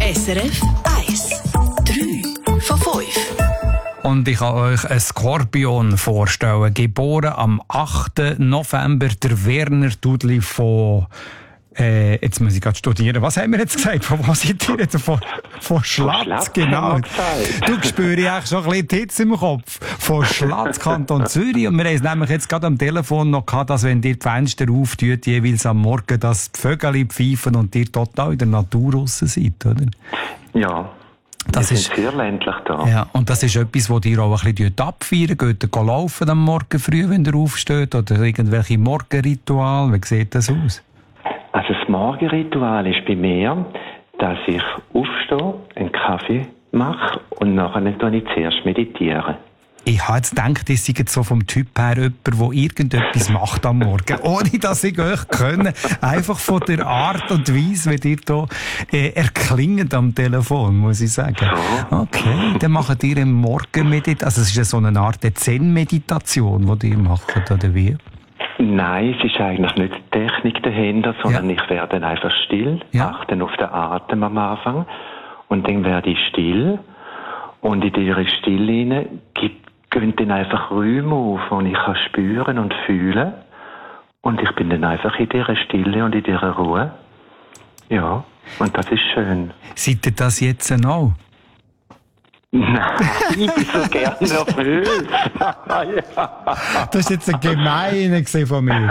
SRF 1. 3 von 5. Und ich kann euch einen Skorpion vorstellen. Geboren am 8. November, der Werner Dudli von... jetzt muss ich gerade studieren. Was haben wir jetzt gesagt? Von was seid ihr jetzt? Von Schlatz, genau. Du spürst eigentlich schon ein bisschen die Hitze im Kopf. Von Schlatz, Kanton Zürich. Und wir haben es nämlich jetzt gerade am Telefon noch gehabt, dass wenn ihr die Fenster auftut, jeweils am Morgen, dass die Vögel pfeifen und ihr total in der Natur draussen seid, oder? Ja. Das wir ist sind sehr ländlich da. Ja, und das ist etwas, das ihr auch ein bisschen abfeiern. Geht ihr laufen am Morgen früh, wenn ihr aufsteht? Oder irgendwelche Morgenrituale? Wie sieht das aus? Also das Morgenritual ist bei mir, dass ich aufstehe, einen Kaffee mache und nachher tue ich zuerst meditieren. Ich habe jetzt gedacht, ihr seid so vom Typ her jemand, der irgendetwas macht am Morgen, ohne dass ich euch kenne. Einfach von der Art und Weise, wie ihr hier erklingt am Telefon, muss ich sagen. Okay, dann macht ihr eine Morgenmeditation. Also es ist ja so eine Art Zen-Meditation, die ihr macht, oder wie? Nein, es ist eigentlich nicht die Technik dahinter, sondern ich werde dann einfach still, achte auf den Atem am Anfang und dann werde ich still und in dieser Stille gehen dann einfach Räume auf, die ich kann spüren und fühlen und ich bin dann einfach in dieser Stille und in dieser Ruhe. Ja, und das ist schön. Seid ihr das jetzt auch? Nein, ich bin so gerne nervös. Das ist jetzt ein Gemeiner von mir.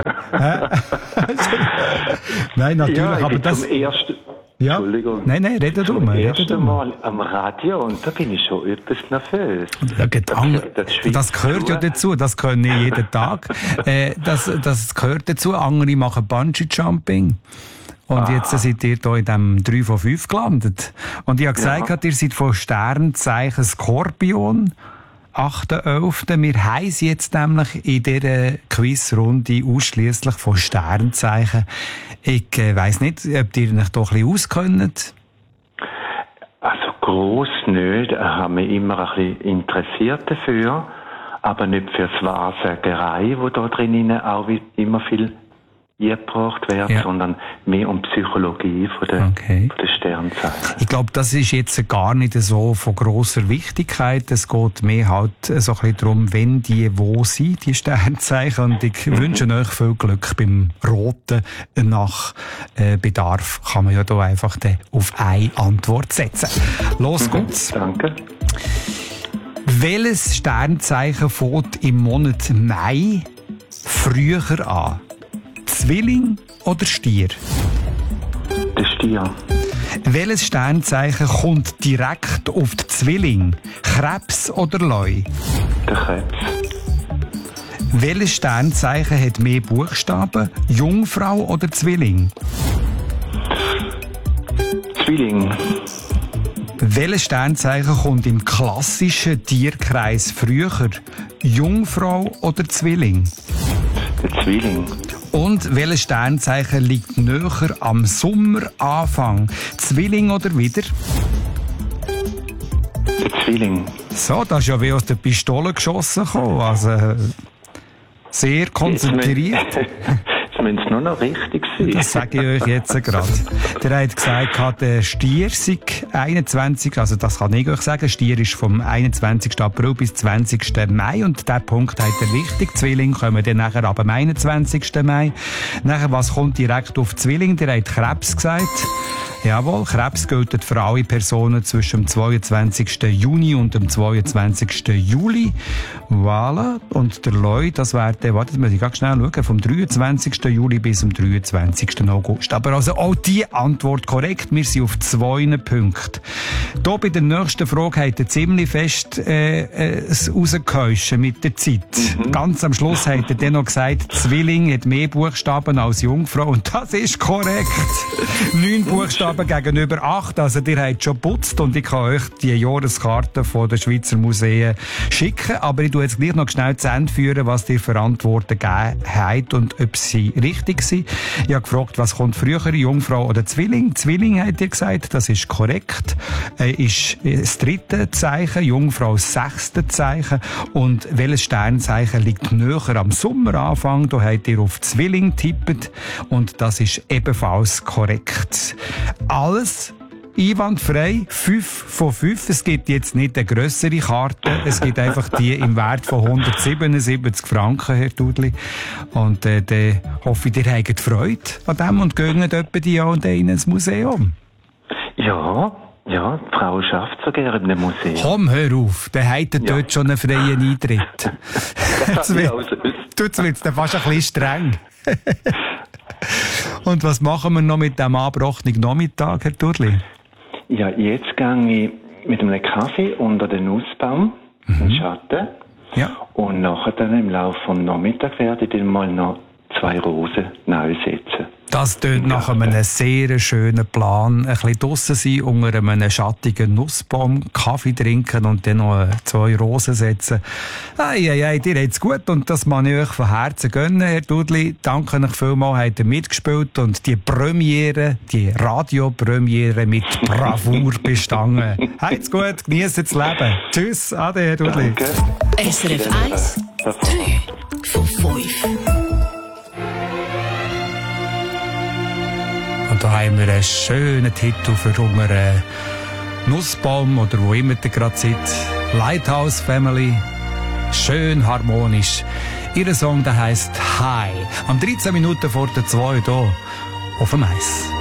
Nein, natürlich, ja, aber das... Ja. Entschuldigung. Nein, rede du mal. Das erste Mal am Radio und da bin ich schon etwas nervös. Ja, das gehört ja dazu, das können nicht jeden Tag. Das gehört dazu, andere machen Bungee-Jumping. Und jetzt seid ihr hier in diesem 3 von 5 gelandet. Und ich habe gesagt, ihr seid von Sternzeichen Skorpion, 8.11. Wir haben sie jetzt nämlich in dieser Quizrunde ausschliesslich von Sternzeichen. Ich weiss nicht, ob ihr euch doch ein bisschen auskennt. Also gross nicht. Ich habe mich immer ein bisschen interessiert dafür, aber nicht für das Wahrsagerei, wo da drinnen auch immer viel eingebracht wird, sondern mehr um Psychologie von der Sternzeichen. Ich glaube, das ist jetzt gar nicht so von grosser Wichtigkeit. Es geht mehr halt so ein bisschen darum, wenn die wo sind, die Sternzeichen. Und ich wünsche euch viel Glück beim Roten. Nach Bedarf kann man ja da einfach auf eine Antwort setzen. Los geht's. Danke. Welches Sternzeichen fängt im Monat Mai früher an? Zwilling oder Stier? Der Stier. Welches Sternzeichen kommt direkt auf die Zwilling? Krebs oder Leu? Der Krebs. Welches Sternzeichen hat mehr Buchstaben? Jungfrau oder Zwilling? Zwilling. Welches Sternzeichen kommt im klassischen Tierkreis früher? Jungfrau oder Zwilling? Der Zwilling. Und welches Sternzeichen liegt näher am Sommeranfang? Zwilling oder wieder? Der Zwilling. So, das ist ja wie aus der Pistole geschossen gekommen. Also, sehr konzentriert. Jetzt müssen es nur noch richtig sein. Das sage ich euch jetzt gerade. Der hat gesagt, der Stier sei 21, also das kann ich euch sagen, Stier ist vom 21. April bis 20. Mai und der Punkt hat er richtig. Zwilling kommen dann nachher ab dem 21. Mai. Nachher, was kommt direkt auf Zwilling? Der hat Krebs gesagt. Jawohl, Krebs gilt für alle Personen zwischen dem 22. Juni und dem 22. Juli. Voilà. Und der Leu, das wäre der, warte, muss ich ganz schnell schauen, vom 23. Juli bis zum 23. August. Aber also auch die Antwort korrekt. Wir sind auf 2 Punkten. Hier bei der nächsten Frage hat er ziemlich fest es rausgehäuschen mit der Zeit. Ganz am Schluss hat er dann noch gesagt, Zwilling hat mehr Buchstaben als Jungfrau. Und das ist korrekt. 9 Buchstaben gegenüber 8. Also, ihr habt schon geputzt und ich kann euch die Jahreskarte von den Schweizer Museen schicken. Aber ich tue jetzt gleich noch schnell zu Ende führen, was ihr für Antworten gegeben habt und ob sie richtig sind. Ich habe gefragt, was kommt früher, Jungfrau oder Zwilling? Zwilling, habt ihr gesagt, das ist korrekt. Ist das 3. Zeichen, Jungfrau das 6. Zeichen. Und welches Sternzeichen liegt näher am Sommeranfang? Da habt ihr auf Zwilling getippt und das ist ebenfalls korrekt. Alles einwandfrei, 5 von 5. Es gibt jetzt nicht eine grössere Karte, es gibt einfach die im Wert von 177 Franken, Herr Dudli. Und dann hoffe ich, ihr habt Freude an dem und gehen etwa die Jahr und ins Museum. Ja, die Frau schafft so gerne in einem Museum. Komm, hör auf, der hat dort schon einen freien Eintritt. Jetzt wird's dann fast ein bisschen streng. Und was machen wir noch mit dem abgebrochenen Nachmittag, Herr Dudli? Ja, jetzt gehe ich mit einem Kaffee unter den Nussbaum in den Schatten. Ja. Und nachher dann im Laufe des Nachmittags werde ich dann mal noch 2 Rosen neu setzen. Das tönt nach einem sehr schönen Plan. Ein bisschen draussen sein, unter einem schattigen Nussbaum, Kaffee trinken und dann noch 2 Rosen setzen. Ei, dir geht's gut und das mag ich euch von Herzen gönnen, Herr Dudli. Danke euch vielmals, habt ihr mitgespielt und die Premiere, die Radiopremiere mit Bravour bestanden. Habt's gut, genießt das Leben. Tschüss, ade, Herr Dudli. Danke. SRF 1, 3 von 5. Und da haben wir einen schönen Titel für unseren Nussbaum oder wo immer ihr gerade seid. Lighthouse Family. Schön harmonisch. Ihr Song, der heisst High. Am 13 Minuten vor der 2 hier auf dem Eis.